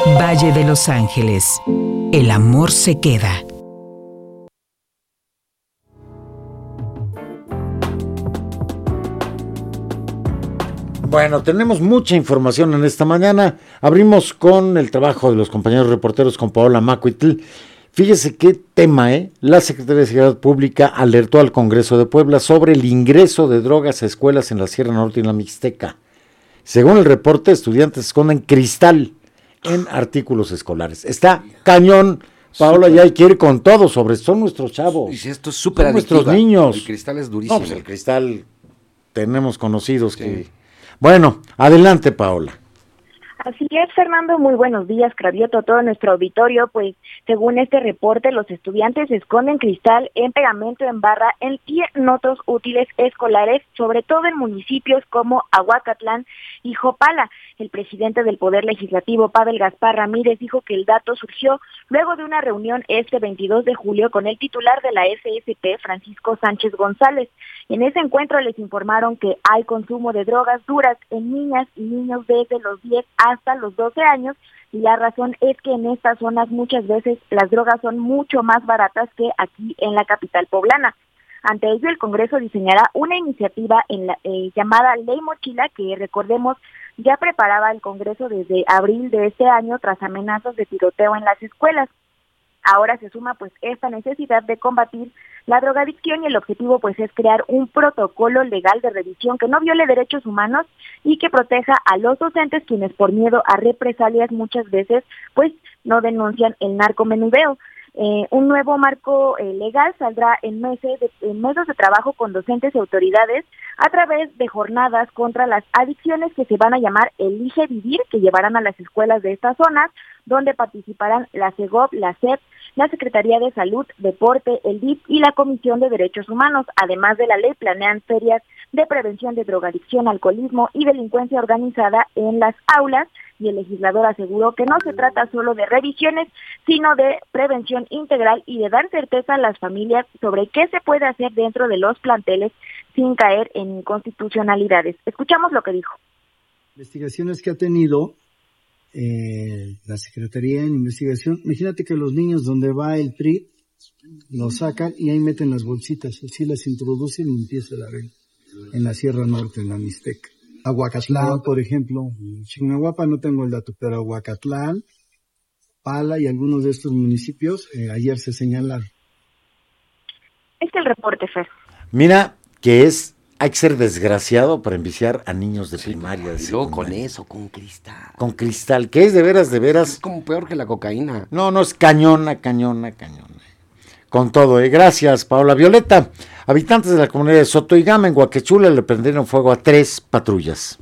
Valle de Los Ángeles. El amor se queda. Bueno, tenemos mucha información en esta mañana. Abrimos con el trabajo de los compañeros reporteros con Paola Macuitl. Fíjese qué tema, ¿eh? La Secretaría de Seguridad Pública alertó al Congreso de Puebla sobre el ingreso de drogas a escuelas en la Sierra Norte y en la Mixteca. Según el reporte, estudiantes esconden cristal en artículos escolares. Está cañón. Paola ya hay que ir con todo sobre esto. Son nuestros chavos. Y si esto es súper adictiva. Nuestros niños. El cristal es durísimo. No, pues el cristal tenemos conocidos que... Bueno, adelante, Paola. Así es, Fernando, muy buenos días, Cravioto, a todo nuestro auditorio. Pues, según este reporte, los estudiantes esconden cristal en pegamento en barra y en otros útiles escolares, sobre todo en municipios como Aguacatlán y Jopala. El presidente del Poder Legislativo, Pavel Gaspar Ramírez, dijo que el dato surgió luego de una reunión este 22 de julio con el titular de la SSP, Francisco Sánchez González. En ese encuentro les informaron que hay consumo de drogas duras en niñas y niños desde los 10 hasta los 12 años, y la razón es que en estas zonas muchas veces las drogas son mucho más baratas que aquí en la capital poblana. Ante ello, el Congreso diseñará una iniciativa llamada Ley Mochila, que recordemos ya preparaba el Congreso desde abril de este año tras amenazas de tiroteo en las escuelas. Ahora se suma pues esta necesidad de combatir la drogadicción, y el objetivo pues es crear un protocolo legal de revisión que no viole derechos humanos y que proteja a los docentes, quienes por miedo a represalias muchas veces pues no denuncian el narcomenudeo. Un nuevo marco legal saldrá en meses de trabajo con docentes y autoridades a través de jornadas contra las adicciones que se van a llamar Elige Vivir, que llevarán a las escuelas de estas zonas, donde participarán la CEGOP, la SEP, la Secretaría de Salud, Deporte, el DIF y la Comisión de Derechos Humanos. Además de la ley, planean ferias de prevención de drogadicción, alcoholismo y delincuencia organizada en las aulas, y el legislador aseguró que no se trata solo de revisiones, sino de prevención integral y de dar certeza a las familias sobre qué se puede hacer dentro de los planteles sin caer en inconstitucionalidades. Escuchamos lo que dijo. Investigaciones que ha tenido la Secretaría en Investigación. Imagínate que los niños donde va el PRI los sacan y ahí meten las bolsitas, así las introducen y empieza la venta en la Sierra Norte, en la Mixteca. Aguacatlán, por ejemplo, Chignahuapa no tengo el dato, pero Aguacatlán, Pala y algunos de estos municipios ayer se señalaron. Este es el reporte, Fer. Mira que hay que ser desgraciado para enviciar a niños de primaria. De luego con eso, con cristal. Con cristal, que es de veras. Es como peor que la cocaína. No, es cañona. Con todo, Gracias, Paola. Violeta, habitantes de la comunidad de Soto y Gama, en Huaquechula, le prendieron fuego a 3 patrullas.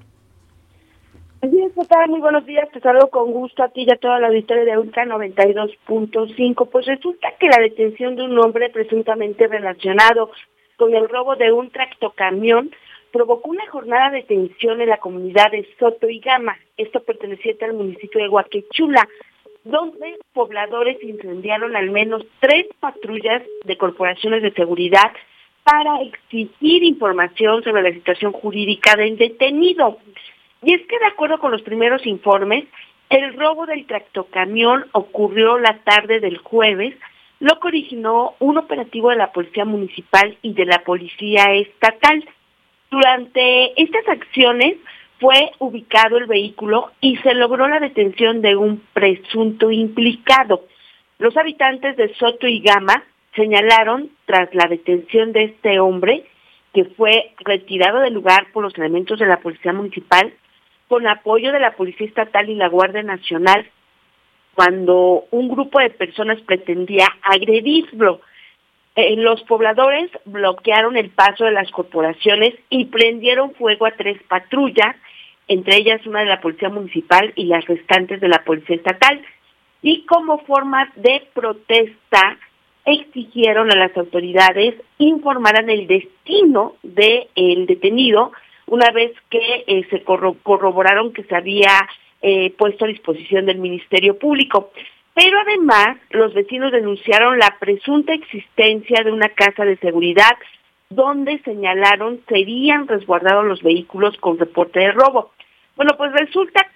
Así es, ¿qué tal? Muy buenos días, te saludo con gusto a ti y a toda la auditoría de Ultra 92.5. Pues resulta que la detención de un hombre presuntamente relacionado con el robo de un tractocamión provocó una jornada de tensión en la comunidad de Soto y Gama, esto perteneciente al municipio de Huaquechula, donde pobladores incendiaron al menos 3 patrullas de corporaciones de seguridad para exigir información sobre la situación jurídica del detenido. Y es que de acuerdo con los primeros informes, el robo del tractocamión ocurrió la tarde del jueves, lo que originó un operativo de la Policía Municipal y de la Policía Estatal. Durante estas acciones fue ubicado el vehículo y se logró la detención de un presunto implicado. Los habitantes de Soto y Gama señalaron, tras la detención de este hombre, que fue retirado del lugar por los elementos de la Policía Municipal, con apoyo de la Policía Estatal y la Guardia Nacional, cuando un grupo de personas pretendía agredirlo. Los pobladores bloquearon el paso de las corporaciones y prendieron fuego a 3 patrullas, entre ellas una de la Policía Municipal y las restantes de la Policía Estatal. Y como forma de protesta, exigieron a las autoridades informaran el destino del detenido, una vez que se corroboraron que se había puesto a disposición del Ministerio Público. Pero además, los vecinos denunciaron la presunta existencia de una casa de seguridad donde señalaron serían resguardados los vehículos con reporte de robo. Bueno, pues resulta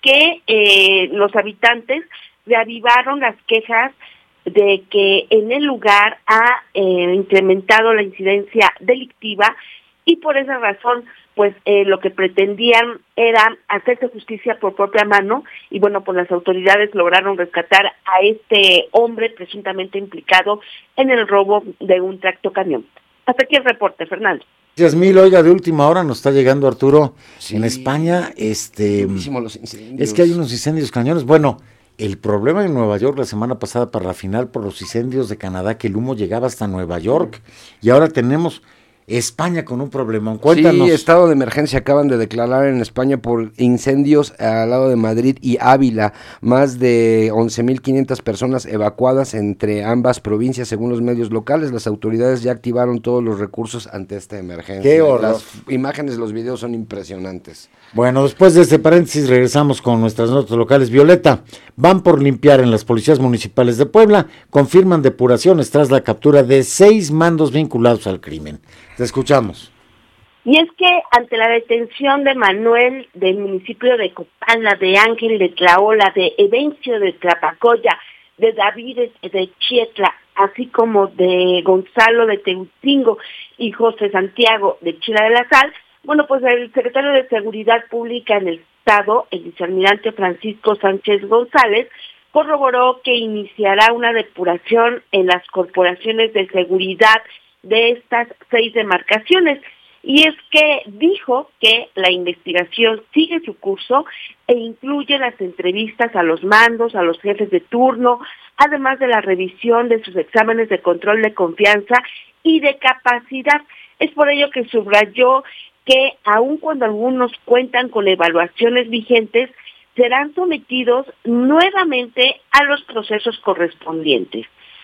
que los habitantes reavivaron las quejas de que en el lugar ha incrementado la incidencia delictiva y por esa razón pues lo que pretendían era hacerse justicia por propia mano y bueno, pues las autoridades lograron rescatar a este hombre presuntamente implicado en el robo de un tractocamión. Hasta aquí el reporte, Fernando. Gracias mil. Oiga, de última hora nos está llegando Arturo, Sí, en España, Los incendios. es que hay unos incendios cañones. Bueno, el problema en Nueva York la semana pasada para la final por los incendios de Canadá, que el humo llegaba hasta Nueva York, y ahora tenemos España con un problema. Cuéntanos. Sí, estado de emergencia acaban de declarar en España por incendios al lado de Madrid y Ávila. Más de 11.500 personas evacuadas entre ambas provincias, según los medios locales. Las autoridades ya activaron todos los recursos ante esta emergencia. ¡Qué horror! Las imágenes, los videos son impresionantes. Bueno, después de este paréntesis regresamos con nuestras notas locales. Violeta, van por limpiar en las policías municipales de Puebla, confirman depuraciones tras la captura de 6 mandos vinculados al crimen. Te escuchamos. Y es que ante la detención de Manuel del municipio de Copala, de Ángel de Tlaola, de Evencio de Tlapacoya, de David de Chietla, así como de Gonzalo de Tehucingo y José Santiago de Chila de la Sal, bueno, pues el secretario de Seguridad Pública en el Estado, el vicealmirante Francisco Sánchez González, corroboró que iniciará una depuración en las corporaciones de seguridad de estas 6 demarcaciones. Y es que dijo que la investigación sigue su curso e incluye las entrevistas a los mandos, a los jefes de turno, además de la revisión de sus exámenes de control de confianza y de capacidad. Es por ello que subrayó que aun cuando algunos cuentan con evaluaciones vigentes, serán sometidos nuevamente a los procesos correspondientes.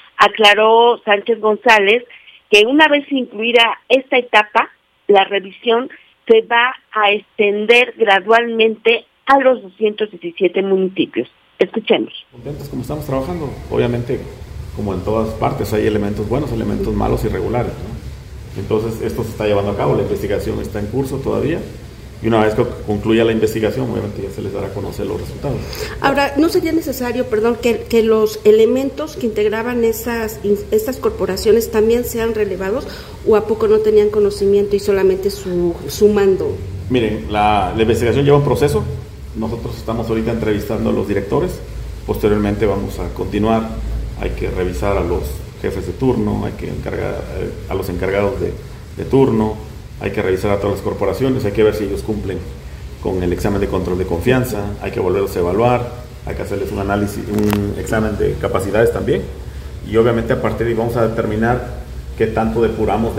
Aclaró Sánchez González que una vez incluida esta etapa, la revisión se va a extender gradualmente a los 217 municipios. Escuchemos. Contentos como estamos trabajando. Obviamente, como en todas partes, hay elementos buenos, elementos malos y regulares, ¿no? Entonces, esto se está llevando a cabo, la investigación está en curso todavía. Y una vez que concluya la investigación, obviamente ya se les dará a conocer los resultados. Ahora, ¿no sería necesario, que los elementos que integraban estas corporaciones también sean relevados, o a poco no tenían conocimiento y solamente su mando? Miren, la investigación lleva un proceso. Nosotros estamos ahorita entrevistando a los directores. Posteriormente vamos a continuar. Hay que revisar a los jefes de turno, hay que encargar a los encargados de turno. Hay que revisar a todas las corporaciones, hay que ver si ellos cumplen con el examen de control de confianza, hay que volverlos a evaluar, hay que hacerles un análisis, un examen de capacidades también, y obviamente a partir de ahí vamos a determinar qué tanto depuramos de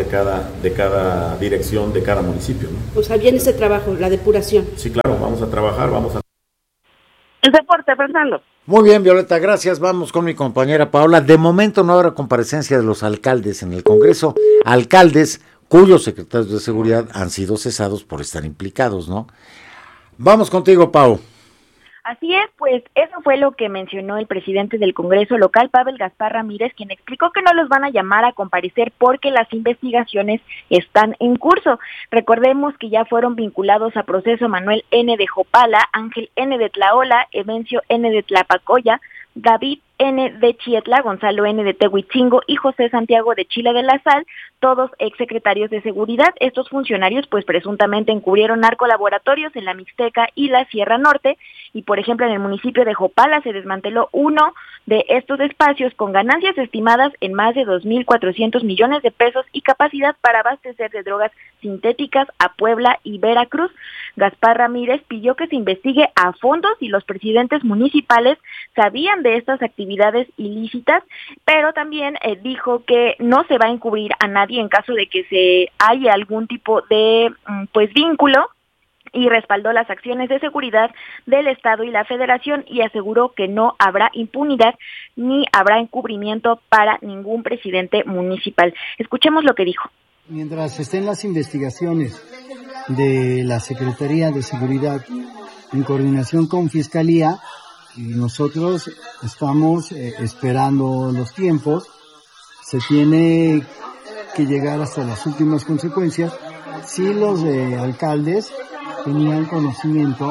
cada dirección, de cada municipio, ¿no? O sea, viene ese trabajo, la depuración. Sí, claro, vamos a trabajar, El reporte, Fernando. Muy bien, Violeta, gracias. Vamos con mi compañera Paola. De momento no habrá comparecencia de los alcaldes en el Congreso, alcaldes cuyos secretarios de seguridad han sido cesados por estar implicados, ¿no? Vamos contigo, Pau. Así es, pues eso fue lo que mencionó el presidente del Congreso local, Pavel Gaspar Ramírez, quien explicó que no los van a llamar a comparecer porque las investigaciones están en curso. Recordemos que ya fueron vinculados a proceso Manuel N. de Jopala, Ángel N. de Tlaola, Evencio N. de Tlapacoya, David N. de Chietla, Gonzalo N. de Tehuitzingo y José Santiago de Chila de la Sal, todos exsecretarios de seguridad. Estos funcionarios pues presuntamente encubrieron narcolaboratorios en la Mixteca y la Sierra Norte, y por ejemplo en el municipio de Jopala se desmanteló uno de estos espacios con ganancias estimadas en más de 2.400 millones de pesos y capacidad para abastecer de drogas sintéticas a Puebla y Veracruz. Gaspar Ramírez pidió que se investigue a fondo si los presidentes municipales sabían de estas actividades ilícitas, pero también dijo que no se va a encubrir a nadie en caso de que se haya algún tipo de vínculo, y respaldó las acciones de seguridad del Estado y la Federación y aseguró que no habrá impunidad ni habrá encubrimiento para ningún presidente municipal. Escuchemos lo que dijo. Mientras estén las investigaciones de la Secretaría de Seguridad en coordinación con Fiscalía, nosotros estamos esperando los tiempos. Se tiene que llegar hasta las últimas consecuencias. Si los alcaldes tenían conocimiento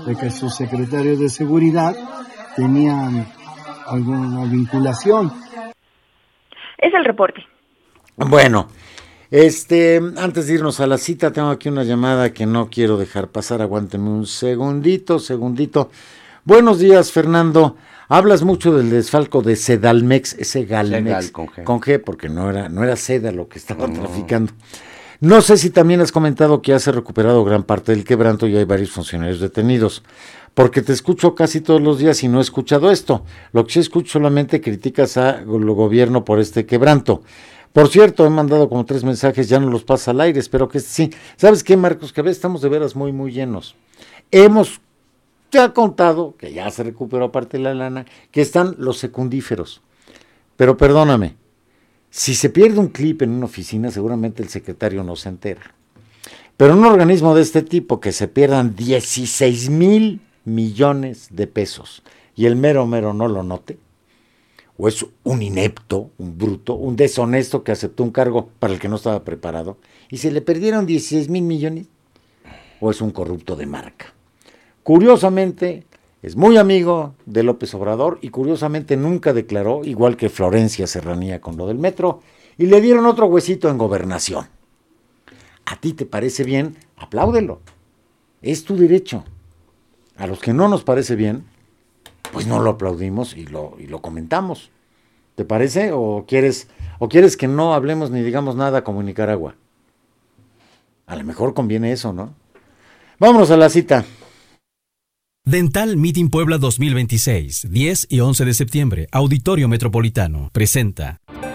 de que sus secretarios de seguridad tenían alguna vinculación. Es el reporte. Bueno, antes de irnos a la cita, tengo aquí una llamada que no quiero dejar pasar. Aguántenme un segundito. Buenos días, Fernando. Hablas mucho del desfalco de Sedalmex, Segalmex, con G, porque no era seda lo que estaban traficando. No sé si también has comentado que ya se ha recuperado gran parte del quebranto y hay varios funcionarios detenidos, porque te escucho casi todos los días y no he escuchado esto. Lo que sí escucho solamente criticas al gobierno por este quebranto. Por cierto, he mandado como 3 mensajes, ya no los pasa al aire, espero que sí. ¿Sabes qué, Marcos? Que a veces estamos de veras muy, muy llenos. Hemos ya contado, que ya se recuperó parte de la lana, que están los secundíferos. Pero perdóname, si se pierde un clip en una oficina, seguramente el secretario no se entera. Pero en un organismo de este tipo, que se pierdan 16,000 millones de pesos y el mero no lo note, o es un inepto, un bruto, un deshonesto que aceptó un cargo para el que no estaba preparado, y se le perdieron 16,000 millones, o es un corrupto de marca. Curiosamente, es muy amigo de López Obrador y curiosamente nunca declaró, igual que Florencia Serranía con lo del metro, y le dieron otro huesito en Gobernación. ¿A ti te parece bien? Apláudelo. Es tu derecho. A los que no nos parece bien, pues no lo aplaudimos y lo comentamos. ¿Te parece? ¿O quieres que no hablemos ni digamos nada como en Nicaragua? A lo mejor conviene eso, ¿no? Vámonos a la cita. Dental Meeting Puebla 2026, 10 y 11 de septiembre, Auditorio Metropolitano, presenta.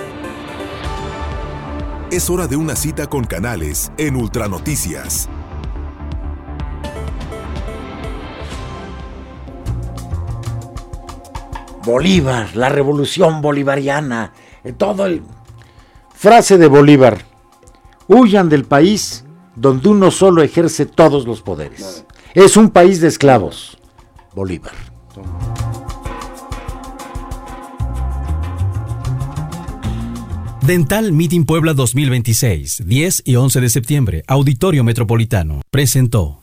Es hora de una cita con Canales en Ultranoticias. Bolívar, la revolución bolivariana, Frase de Bolívar: huyan del país donde uno solo ejerce todos los poderes. Es un país de esclavos. Bolívar. Dental Meeting Puebla 2026, 10 y 11 de septiembre, Auditorio Metropolitano, presentó.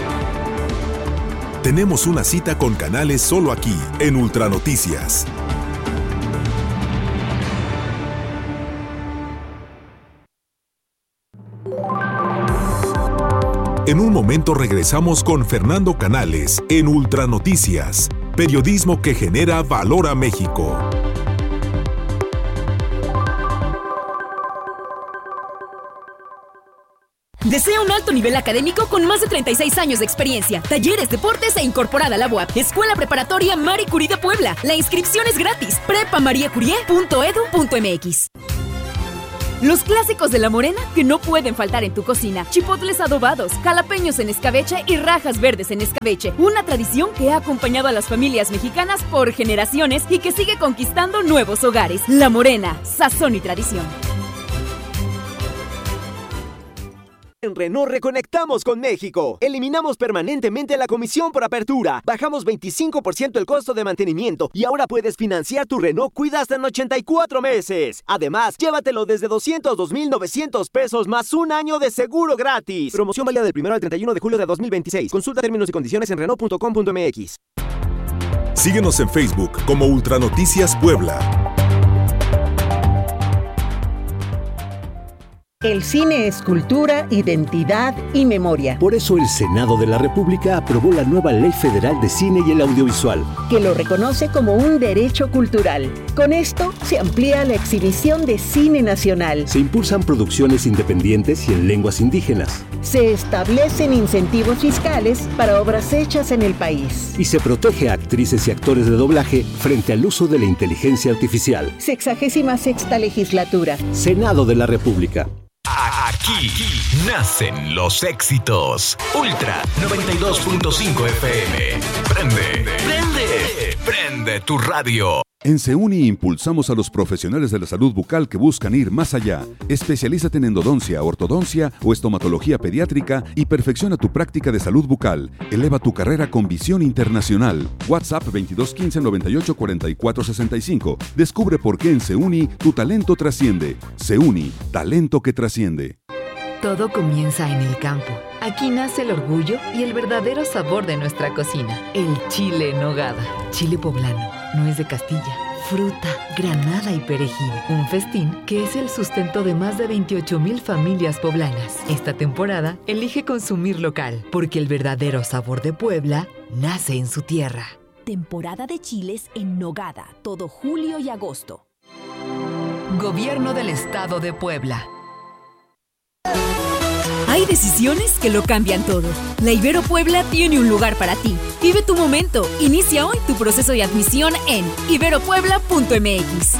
Tenemos una cita con Canales solo aquí, en Ultranoticias. En un momento regresamos con Fernando Canales en Ultranoticias, periodismo que genera valor a México. Desea un alto nivel académico con más de 36 años de experiencia, talleres, deportes e incorporada a la UAP. Escuela Preparatoria Marie Curie de Puebla. La inscripción es gratis. prepamariacurie.edu.mx. Los clásicos de La Morena que no pueden faltar en tu cocina. Chipotles adobados, jalapeños en escabeche y rajas verdes en escabeche. Una tradición que ha acompañado a las familias mexicanas por generaciones y que sigue conquistando nuevos hogares. La Morena, sazón y tradición. En Renault reconectamos con México. Eliminamos permanentemente la comisión por apertura. Bajamos 25% el costo de mantenimiento y ahora puedes financiar tu Renault Kwid hasta en 84 meses. Además, llévatelo desde 202,900 pesos más un año de seguro gratis. Promoción válida del 1 al 31 de julio de 2026. Consulta términos y condiciones en Renault.com.mx. Síguenos en Facebook como Ultranoticias Puebla. El cine es cultura, identidad y memoria. Por eso el Senado de la República aprobó la nueva Ley Federal de Cine y el Audiovisual, que lo reconoce como un derecho cultural. Con esto se amplía la exhibición de cine nacional. Se impulsan producciones independientes y en lenguas indígenas. Se establecen incentivos fiscales para obras hechas en el país. Y se protege a actrices y actores de doblaje frente al uso de la inteligencia artificial. 66ª legislatura. Senado de la República. Aquí nacen los éxitos. Ultra 92.5 FM. Prende tu radio. En Seuni impulsamos a los profesionales de la salud bucal que buscan ir más allá. Especialízate en endodoncia, ortodoncia o estomatología pediátrica y perfecciona tu práctica de salud bucal. Eleva tu carrera con visión internacional. WhatsApp 2215 98 44 65. Descubre por qué en Seuni tu talento trasciende. Seuni, talento que trasciende. Todo comienza en el campo. Aquí nace el orgullo y el verdadero sabor de nuestra cocina. El chile en nogada. Chile poblano, nuez de Castilla, fruta, granada y perejil. Un festín que es el sustento de más de 28,000 familias poblanas. Esta temporada, elige consumir local, porque el verdadero sabor de Puebla nace en su tierra. Temporada de chiles en nogada, todo julio y agosto. Gobierno del Estado de Puebla. Hay decisiones que lo cambian todo. La Ibero Puebla tiene un lugar para ti. Vive tu momento. Inicia hoy tu proceso de admisión en iberopuebla.mx.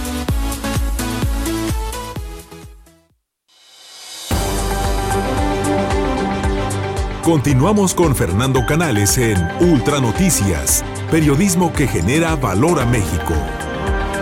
Continuamos con Fernando Canales en Ultra Noticias, periodismo que genera valor a México.